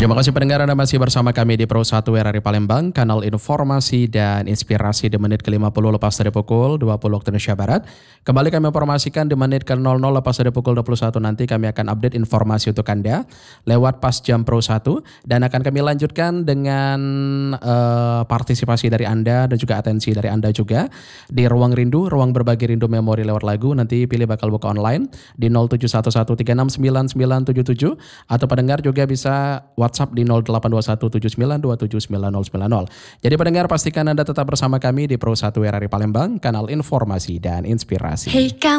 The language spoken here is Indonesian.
Terima kasih pendengar, Anda masih bersama kami di Pro 1 RRI Palembang, kanal informasi dan inspirasi di menit ke-50 lepas dari pukul 20 waktu Indonesia Barat. Kembali kami informasikan di menit ke-00 lepas dari pukul 21 nanti kami akan update informasi untuk Anda lewat pas jam Pro 1 dan akan kami lanjutkan dengan partisipasi dari Anda dan juga atensi dari Anda juga di Ruang Rindu, ruang berbagi rindu memori lewat lagu. Nanti pilih bakal buka online di 0711369977 atau pendengar juga bisa WhatsApp di 082179279090. Jadi pendengar, pastikan Anda tetap bersama kami di Pro 1 RRI Palembang, kanal informasi dan inspirasi. Hey,